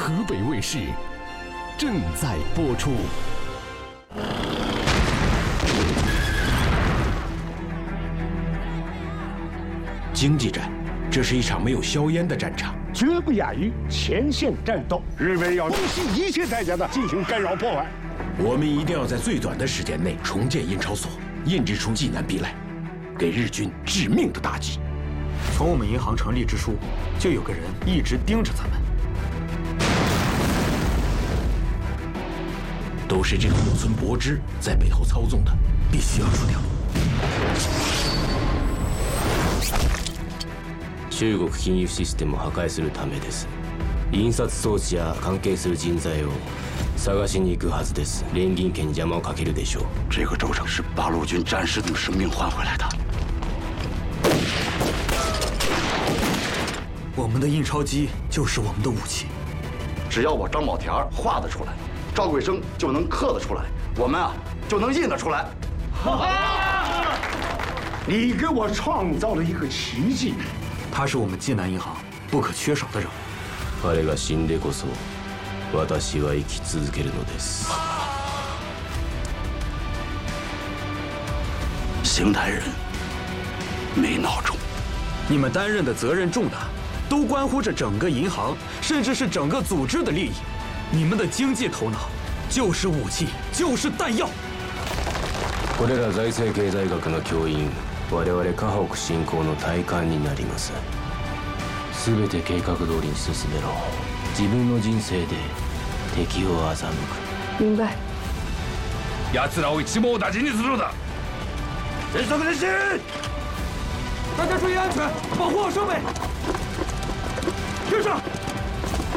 河北卫视正在播出。 经济战，这是一场没有硝烟的战场， 绝不亚于前线战斗。日本要不惜一切代价的进行干扰破坏。 我们一定要在最短的时间内重建印钞所，印制出济南币来，给日军致命的打击。 从我们银行成立之初，就有个人一直盯着咱们， 都是这个木村博之在背后操纵的，必须要除掉。 中国金融システムを破壊するためです。印刷装置や関係する人材を探しに行くはずです。連銀家に邪魔をかけるでしょう。 这个周成是八路军战士的生命换回来的。 我们的印钞机就是我们的武器。 只要我张宝田画得出来，赵桂生就能刻得出来，我们啊就能印得出来。 你给我创造了一个奇迹。 他是我们济南银行不可缺少的人物。 彼が死んでこそ私は生き続けるのです。 邢台人没脑中， 你们担任的责任重大，都关乎着整个银行，甚至是整个组织的利益。你们的经济头脑就是武器，就是弹药。 これら財政経済学の教員、我々河北振興の体幹になります。全て計画通りに進めろ。自分の人生で敵を欺く。 明白。 奴らを一網打尽にするのだ。全速前進！ 大家注意安全，保护好设备。跟上！